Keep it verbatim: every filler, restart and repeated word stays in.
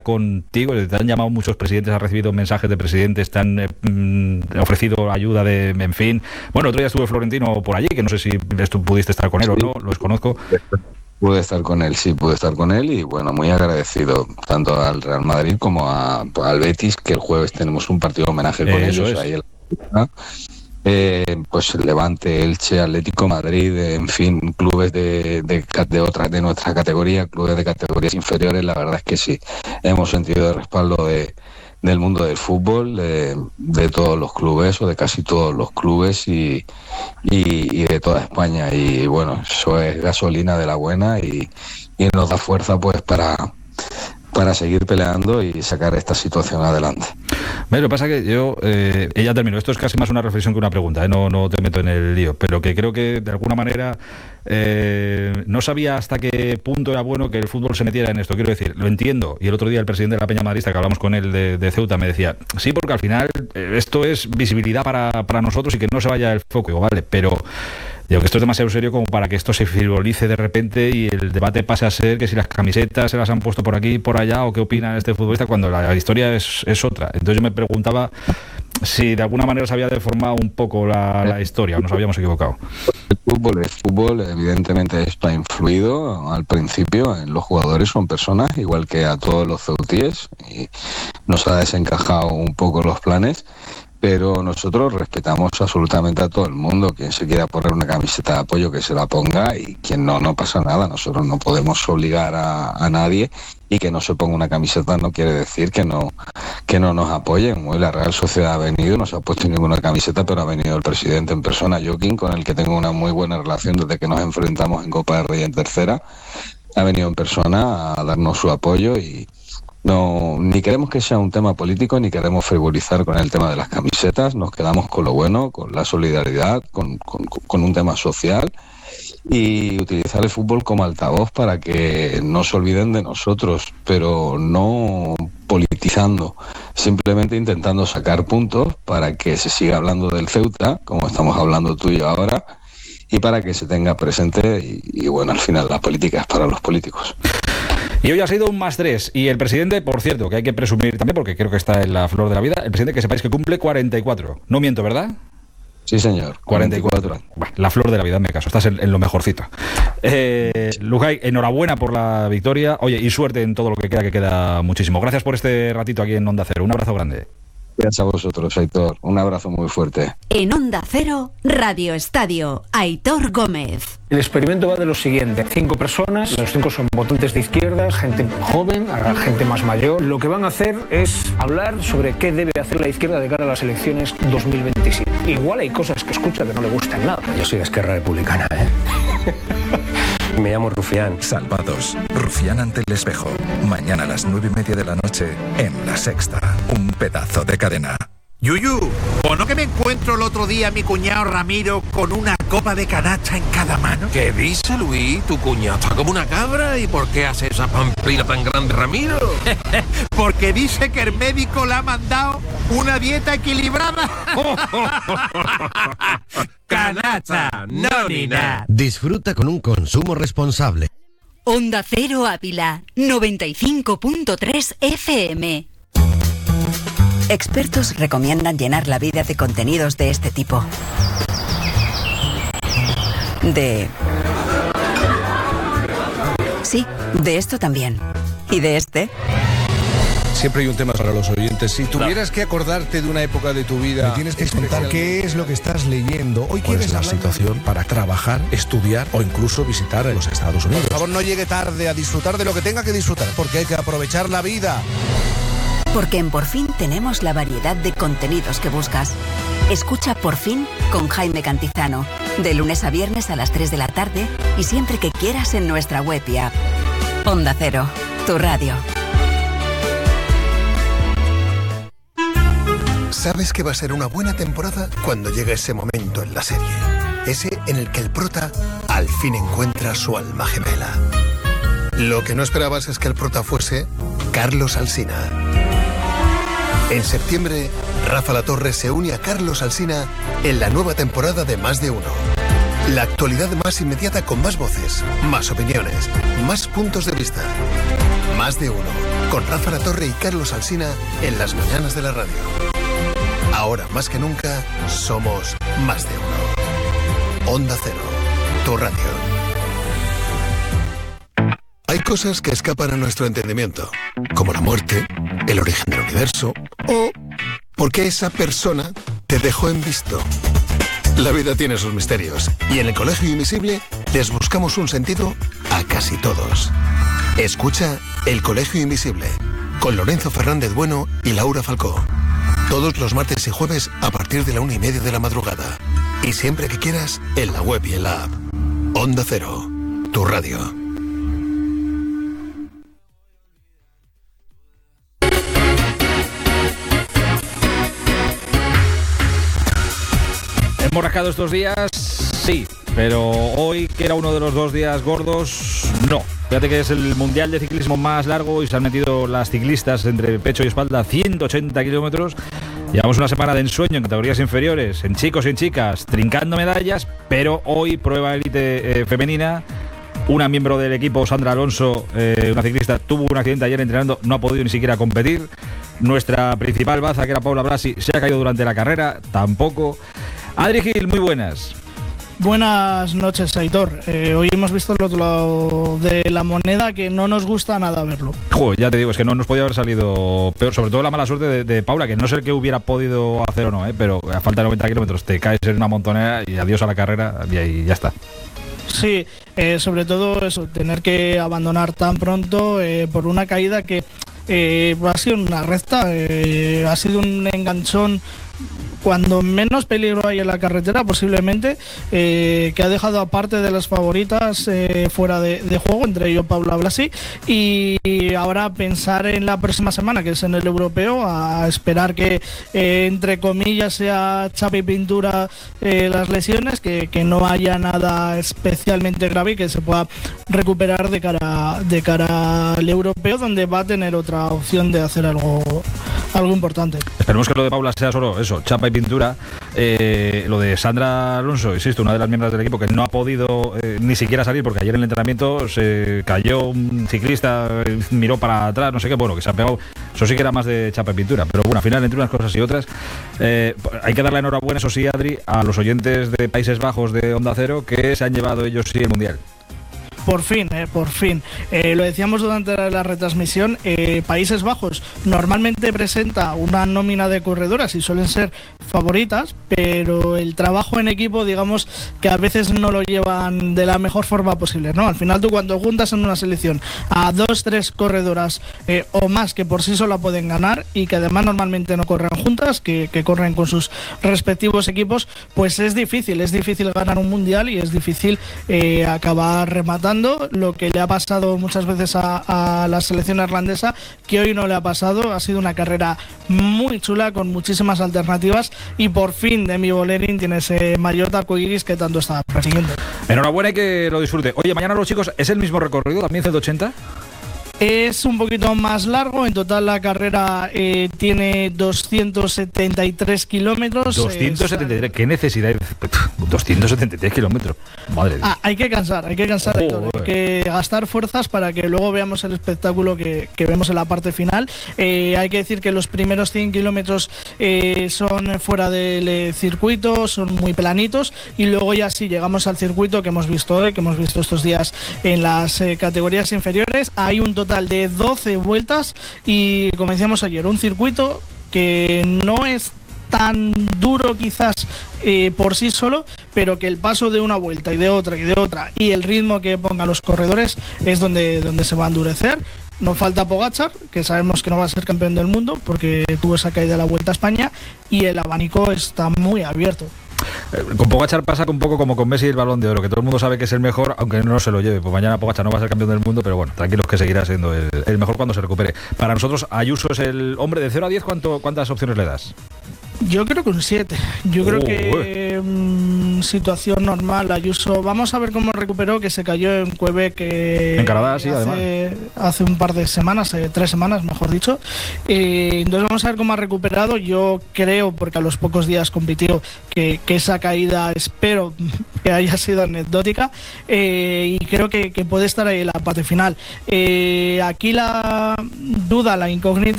contigo, te han llamado muchos presidentes, has recibido mensajes de presidentes, te han eh, mm, ofrecido ayuda de, en fin. Bueno, otro día estuve Florentino por allí, que no sé si tú pudiste estar con él sí. o no, lo desconozco. Pude estar con él, sí, pude estar con él y bueno, muy agradecido tanto al Real Madrid como a, al Betis, que el jueves tenemos un partido de homenaje con eh, ellos. Es. Ahí en la... Eh, pues Levante, Elche, Atlético Madrid, en fin, clubes de, de, de otras de nuestra categoría, clubes de categorías inferiores, la verdad es que sí, hemos sentido el respaldo de, del mundo del fútbol, de, de todos los clubes o de casi todos los clubes y, y, y de toda España, y bueno, eso es gasolina de la buena y, y nos da fuerza pues para para seguir peleando y sacar esta situación adelante. Lo que pasa es que yo, eh, ya termino, esto es casi más una reflexión que una pregunta, ¿eh? no, no te meto en el lío, pero que creo que de alguna manera eh, no sabía hasta qué punto era bueno que el fútbol se metiera en esto, quiero decir, lo entiendo, y el otro día el presidente de la Peña Madrista, que hablamos con él de, de Ceuta, me decía, sí, porque al final eh, esto es visibilidad para, para nosotros y que no se vaya el foco, digo, vale, pero... Digo que esto es demasiado serio como para que esto se frivolice de repente y el debate pase a ser que si las camisetas se las han puesto por aquí, por allá, o qué opina este futbolista, cuando la, la historia es, es otra. Entonces yo me preguntaba si de alguna manera se había deformado un poco la, la historia, o nos habíamos equivocado. El fútbol es fútbol, evidentemente esto ha influido al principio en los jugadores, son personas, igual que a todos los ceutíes, y nos ha desencajado un poco los planes. Pero nosotros respetamos absolutamente a todo el mundo. Quien se quiera poner una camiseta de apoyo, que se la ponga, y quien no, no pasa nada. Nosotros no podemos obligar a, a nadie, y que no se ponga una camiseta no quiere decir que no que no nos apoyen. Hoy la Real Sociedad ha venido, no se ha puesto ninguna camiseta, pero ha venido el presidente en persona, Joaquín, con el que tengo una muy buena relación desde que nos enfrentamos en Copa del Rey en tercera. Ha venido en persona a darnos su apoyo y no, ni queremos que sea un tema político, ni queremos frivolizar con el tema de las camisetas. Nos quedamos con lo bueno, con la solidaridad, con, con, con un tema social, y utilizar el fútbol como altavoz para que no se olviden de nosotros, pero no politizando, simplemente intentando sacar puntos para que se siga hablando del Ceuta, como estamos hablando tú y yo ahora, y para que se tenga presente, y, y bueno, al final la política es para los políticos. Y hoy ha sido un más tres, y el presidente, por cierto, que hay que presumir también, porque creo que está en la flor de la vida, el presidente, que sepáis que cumple cuarenta y cuatro. No miento, ¿verdad? Sí, señor. cuarenta y cuatro. Bueno, la flor de la vida, me caso. Estás en, en lo mejorcito. Eh, Lujay, enhorabuena por la victoria. Oye, y suerte en todo lo que queda, que queda muchísimo. Gracias por este ratito aquí en Onda Cero. Un abrazo grande. Gracias a vosotros, Aitor. Un abrazo muy fuerte. En Onda Cero, Radio Estadio, Aitor Gómez. El experimento va de lo siguiente: cinco personas, los cinco son votantes de izquierdas, gente joven, gente más mayor. Lo que van a hacer es hablar sobre qué debe hacer la izquierda de cara a las elecciones dos mil veintisiete. Igual hay cosas que escucha que no le gustan nada. Yo soy de Esquerra Republicana, ¿eh? Me llamo Rufián. Salvados. Rufián ante el espejo. Mañana a las nueve y media de la noche en La Sexta. Un pedazo de cadena. Yuyu, ¿o no que me encuentro el otro día a mi cuñado Ramiro con una copa de canacha en cada mano? ¿Qué dice, Luis? Tu cuñado está como una cabra. ¿Y por qué hace esa pamplina tan grande, Ramiro? Porque dice que el médico le ha mandado una dieta equilibrada. Canacha, no ni nada. Disfruta con un consumo responsable. Onda Cero Ávila, noventa y cinco punto tres F M. Expertos recomiendan llenar la vida de contenidos de este tipo. De... Sí, de esto también. ¿Y de este? Siempre hay un tema para los oyentes. Si tuvieras que acordarte de una época de tu vida, me tienes que contar qué es lo que estás leyendo. Hoy ¿cuál quieres es la situación de... para trabajar, estudiar o incluso visitar a los Estados Unidos? Por favor, no llegue tarde a disfrutar de lo que tenga que disfrutar, porque hay que aprovechar la vida. Porque en Por Fin tenemos la variedad de contenidos que buscas. Escucha Por Fin con Jaime Cantizano, de lunes a viernes a las tres de la tarde y siempre que quieras en nuestra web y app. Onda Cero, tu radio. Sabes que va a ser una buena temporada cuando llegue ese momento en la serie. Ese en el que el prota al fin encuentra su alma gemela. Lo que no esperabas es que el prota fuese Carlos Alsina. En septiembre, Rafa Latorre se une a Carlos Alsina en la nueva temporada de Más de Uno. La actualidad más inmediata con más voces, más opiniones, más puntos de vista. Más de Uno. con Rafa La Torre y Carlos Alsina en las mañanas de la radio. Ahora más que nunca somos más de uno. Onda Cero, tu radio. Hay cosas que escapan a nuestro entendimiento, como la muerte, el origen del universo o por qué esa persona te dejó en visto. La vida tiene sus misterios y en el Colegio Invisible les buscamos un sentido a casi todos. Escucha El Colegio Invisible con Lorenzo Fernández Bueno y Laura Falcó. Todos los martes y jueves a partir de la una y media de la madrugada. Y siempre que quieras, en la web y en la app. Onda Cero, tu radio. ¿Hemos rascado estos días? Sí, pero hoy, que era uno de los dos días gordos, no. Fíjate que es el mundial de ciclismo más largo y se han metido las ciclistas entre pecho y espalda ciento ochenta kilómetros. Llevamos una semana de ensueño en categorías inferiores, en chicos y en chicas, trincando medallas, pero hoy prueba élite eh, femenina. Una miembro del equipo, Sandra Alonso, eh, una ciclista, tuvo un accidente ayer entrenando, no ha podido ni siquiera competir. Nuestra principal baza, que era Paula Blasi, se ha caído durante la carrera, tampoco. Adri Gil, muy buenas. Buenas noches, Aitor. Eh, hoy hemos visto el otro lado de la moneda, que no nos gusta nada verlo. Joder, ya te digo, es que no nos podía haber salido peor, sobre todo la mala suerte de, de Paula, que no sé qué hubiera podido hacer o no, ¿eh? Pero a falta de noventa kilómetros te caes en una montonera y adiós a la carrera y ahí ya está. Sí, eh, sobre todo eso, tener que abandonar tan pronto eh, por una caída que eh, ha sido una recta, eh, ha sido un enganchón cuando menos peligro hay en la carretera posiblemente, eh, que ha dejado aparte de las favoritas eh, fuera de, de juego, entre ellos Paula Blasi, y ahora pensar en la próxima semana, que es en el europeo, a esperar que eh, entre comillas sea chapa y pintura eh, las lesiones, que, que no haya nada especialmente grave y que se pueda recuperar de cara, de cara al europeo, donde va a tener otra opción de hacer algo, algo importante. Esperemos que lo de Paula sea solo eso, chapa y pintura. Eh, lo de Sandra Alonso, insisto, una de las miembros del equipo que no ha podido eh, ni siquiera salir, porque ayer en el entrenamiento se cayó un ciclista, eh, miró para atrás, no sé qué, bueno, que se ha pegado. Eso sí que era más de chapa y pintura, pero bueno, al final, entre unas cosas y otras, eh, hay que darle enhorabuena, eso sí, Adri, a los oyentes de Países Bajos de Onda Cero, que se han llevado ellos sí el mundial. Por fin, eh, por fin. Eh, lo decíamos durante la retransmisión, eh, Países Bajos normalmente presenta una nómina de corredoras y suelen ser favoritas, pero el trabajo en equipo, digamos que a veces no lo llevan de la mejor forma posible, ¿no? Al final tú cuando juntas en una selección a dos, tres corredoras eh, o más que por sí sola pueden ganar y que además normalmente no corren juntas, que, que corren con sus respectivos equipos, pues es difícil, es difícil ganar un mundial y es difícil eh, acabar rematando. Lo que le ha pasado muchas veces a, a la selección irlandesa, que hoy no le ha pasado. Ha sido una carrera muy chula, con muchísimas alternativas, y por fin Demi Vollering tiene ese maillot arcoiris que tanto está persiguiendo. Enhorabuena y que lo disfrute. Oye, mañana los chicos, ¿es el mismo recorrido, también ciento ochenta? Es un poquito más largo, en total la carrera eh, tiene doscientos setenta y tres kilómetros. doscientos setenta y tres, ¿qué necesidad? doscientos setenta y tres kilómetros, madre de Dios. Ah, hay que cansar, hay que cansar, oh, hay que gastar fuerzas para que luego veamos el espectáculo que, que vemos en la parte final. Eh, hay que decir que los primeros cien kilómetros eh, son fuera del eh, circuito, son muy planitos, y luego ya sí llegamos al circuito que hemos visto hoy, que hemos visto estos días en las eh, categorías inferiores. Hay un total de doce vueltas y, como decíamos ayer, un circuito que no es tan duro quizás eh, por sí solo, pero que el paso de una vuelta y de otra y de otra y el ritmo que pongan los corredores es donde, donde se va a endurecer. No falta Pogačar, que sabemos que no va a ser campeón del mundo porque tuvo esa caída de la Vuelta a España, y el abanico está muy abierto. Con Pogačar pasa un poco como con Messi y el Balón de Oro, que todo el mundo sabe que es el mejor, aunque no se lo lleve. Pues mañana Pogačar no va a ser campeón del mundo, pero bueno, tranquilos que seguirá siendo el, el mejor cuando se recupere. Para nosotros, Ayuso es el hombre de cero a diez. ¿Cuánto, ¿Cuántas opciones le das? Yo creo que un siete. Yo creo Oh, que mmm, situación normal. Ayuso, vamos a ver cómo recuperó, que se cayó en Quebec eh, en Canadá, sí, hace, además. hace un par de semanas, eh, tres semanas, mejor dicho. Eh, entonces vamos a ver cómo ha recuperado. Yo creo, porque a los pocos días compitió, que, que esa caída espero que haya sido anecdótica, eh, y creo que, que puede estar ahí en la parte final. Eh, aquí la duda, la incógnita